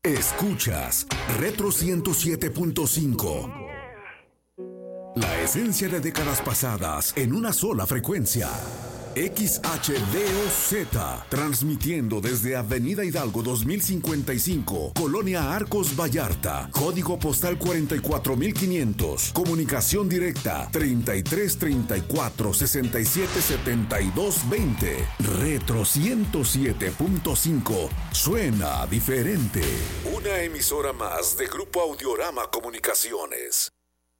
Escuchas Retro 107.5. La esencia de décadas pasadas en una sola frecuencia. XHDOZ, transmitiendo desde Avenida Hidalgo 2055, Colonia Arcos Vallarta, código postal 44500, comunicación directa 3334 67 72 20. Retro 107.5, suena diferente. Una emisora más de Grupo Audiorama Comunicaciones.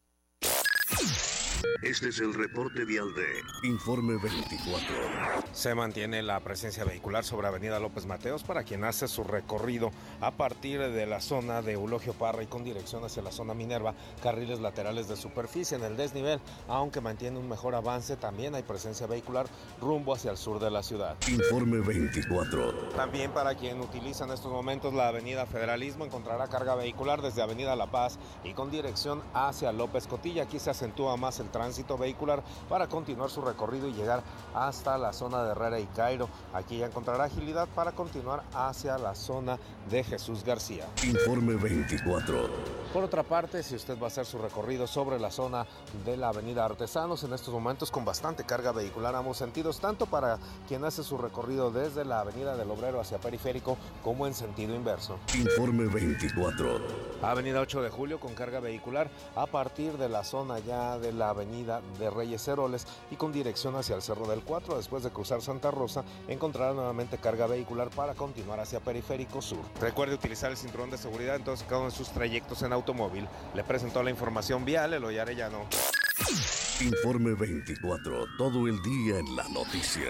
Este es el reporte vial de Informe 24. Se mantiene la presencia vehicular sobre Avenida López Mateos para quien hace su recorrido a partir de la zona de Eulogio Parra y con dirección hacia la zona Minerva, carriles laterales de superficie en el desnivel, aunque mantiene un mejor avance, también hay presencia vehicular rumbo hacia el sur de la ciudad. Informe 24. También para quien utiliza en estos momentos la Avenida Federalismo encontrará carga vehicular desde Avenida La Paz y con dirección hacia López Cotilla. Aquí se acentúa más el tránsito vehicular para continuar su recorrido y llegar hasta la zona de Herrera y Cairo. Aquí ya encontrará agilidad para continuar hacia la zona de Jesús García. Informe 24. Por otra parte, si usted va a hacer su recorrido sobre la zona de la Avenida Artesanos, en estos momentos con bastante carga vehicular a ambos sentidos, tanto para quien hace su recorrido desde la Avenida del Obrero hacia Periférico como en sentido inverso. Informe 24. Avenida 8 de Julio con carga vehicular a partir de la zona ya de la Avenida de Reyes Heroles y con dirección hacia el Cerro del 4. Después de cruzar Santa Rosa, encontrará nuevamente carga vehicular para continuar hacia Periférico Sur. Recuerde utilizar el cinturón de seguridad en todos y cada uno de sus trayectos en automóvil. Le presentó la información vial Eloy Arellano. Informe 24. Todo el día en la noticia.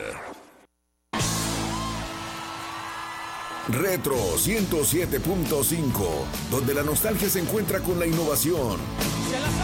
Retro 107.5, donde la nostalgia se encuentra con la innovación.